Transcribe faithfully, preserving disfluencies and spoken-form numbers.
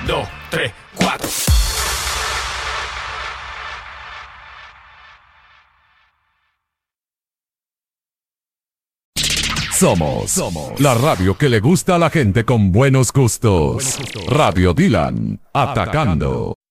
dos, tres, cuatro. Somos, Somos la radio que le gusta a la gente con buenos gustos. Buenos gustos. Radio Dylan, atacando.